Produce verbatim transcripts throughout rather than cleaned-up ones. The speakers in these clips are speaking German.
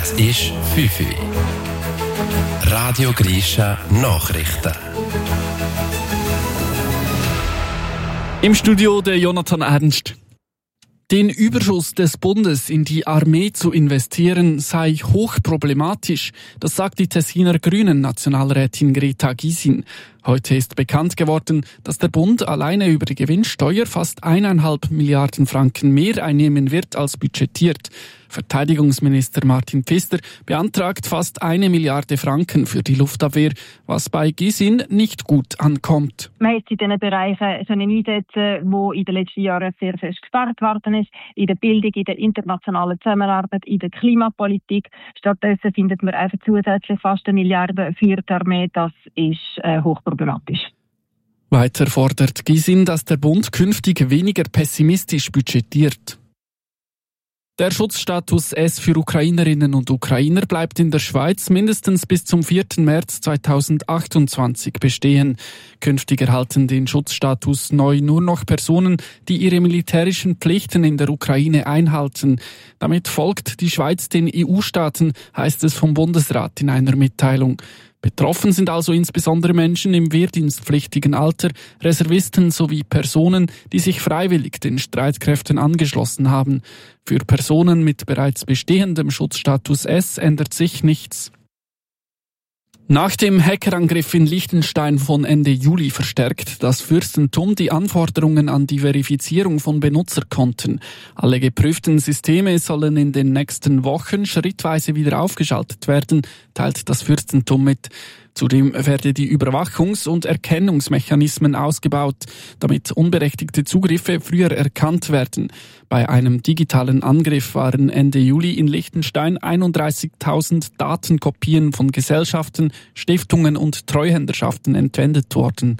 Es ist fünf Uhr. Radio Grisha Nachrichten. Im Studio der Jonathan Ernst. Den Überschuss des Bundes in die Armee zu investieren sei hochproblematisch, das sagt die Tessiner Grünen-Nationalrätin Greta Gysin. Heute ist bekannt geworden, dass der Bund alleine über die Gewinnsteuer fast eineinhalb Milliarden Franken mehr einnehmen wird als budgetiert. Verteidigungsminister Martin Pfister beantragt fast eine Milliarde Franken für die Luftabwehr, was bei Gysin nicht gut ankommt. Man hat in diesen Bereichen können einsetzen, wo in den letzten Jahren sehr fest gespart worden ist, in der Bildung, in der internationalen Zusammenarbeit, in der Klimapolitik. Stattdessen findet man einfach zusätzlich fast eine Milliarde für die Armee. Das ist äh, hochproblematisch. Weiter fordert Gysin, dass der Bund künftig weniger pessimistisch budgetiert. Der Schutzstatus S für Ukrainerinnen und Ukrainer bleibt in der Schweiz mindestens bis zum vierten März zweitausendachtundzwanzig bestehen. Künftig erhalten den Schutzstatus neu nur noch Personen, die ihre militärischen Pflichten in der Ukraine einhalten. Damit folgt die Schweiz den E U-Staaten, heißt es vom Bundesrat in einer Mitteilung. Betroffen sind also insbesondere Menschen im wehrdienstpflichtigen Alter, Reservisten sowie Personen, die sich freiwillig den Streitkräften angeschlossen haben. Für Personen mit bereits bestehendem Schutzstatus S ändert sich nichts. Nach dem Hackerangriff in Liechtenstein von Ende Juli verstärkt das Fürstentum die Anforderungen an die Verifizierung von Benutzerkonten. Alle geprüften Systeme sollen in den nächsten Wochen schrittweise wieder aufgeschaltet werden, teilt das Fürstentum mit. Zudem werde die Überwachungs- und Erkennungsmechanismen ausgebaut, damit unberechtigte Zugriffe früher erkannt werden. Bei einem digitalen Angriff waren Ende Juli in Liechtenstein einunddreißigtausend Datenkopien von Gesellschaften, Stiftungen und Treuhänderschaften entwendet worden.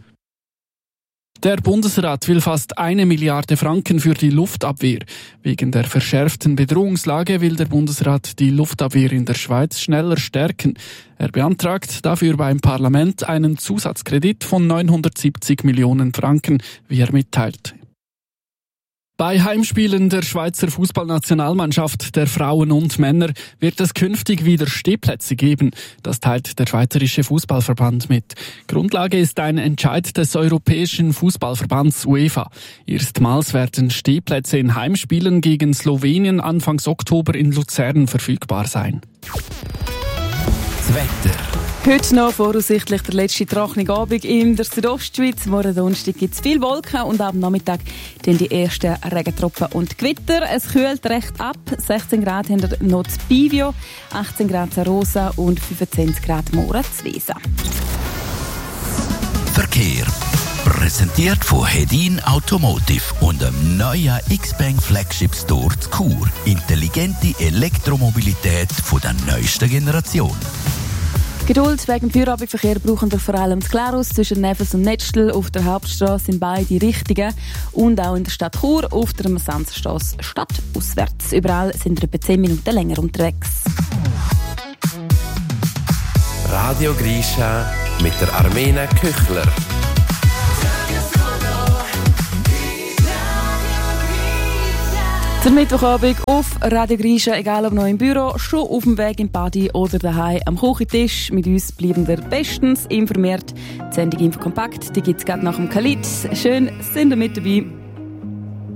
Der Bundesrat will fast eine Milliarde Franken für die Luftabwehr. Wegen der verschärften Bedrohungslage will der Bundesrat die Luftabwehr in der Schweiz schneller stärken. Er beantragt dafür beim Parlament einen Zusatzkredit von neunhundertsiebzig Millionen Franken, wie er mitteilt. Bei Heimspielen der Schweizer Fußballnationalmannschaft der Frauen und Männer wird es künftig wieder Stehplätze geben. Das teilt der Schweizerische Fußballverband mit. Grundlage ist ein Entscheid des Europäischen Fußballverbands UEFA. Erstmals werden Stehplätze in Heimspielen gegen Slowenien Anfangs Oktober in Luzern verfügbar sein. Das Wetter. Heute noch voraussichtlich der letzte trockene Abend in der Südostschweiz. Morgen Donnerstag gibt es viel Wolken und am Nachmittag dann die ersten Regentropfen und Gewitter. Es kühlt recht ab. sechzehn Grad haben wir noch zu Bivio, achtzehn Grad zu Rosa und fünfundzwanzig Grad Mora zu Wiesa. Verkehr. Präsentiert von Hedin Automotive und dem neuen X-Bank Flagship Store zu Chur. Intelligente Elektromobilität von der neuesten Generation. Geduld wegen dem Feierabendverkehr brauchen wir vor allem das Glarus zwischen Neves und Netschl auf der Hauptstrasse in beide Richtungen und auch in der Stadt Chur auf der Massanzerstrasse stadtauswärts. Überall sind wir etwa zehn Minuten länger unterwegs. Radio Grisha mit der Armena Küchler. Der Mittwochabend auf Radio Grisha, egal ob noch im Büro, schon auf dem Weg im Badi oder daheim am Küchentisch. Mit uns bleiben wir bestens informiert. Die Sendung Info Kompakt, die gibt es gerade nach dem Khalid. Schön, sind ihr mit dabei.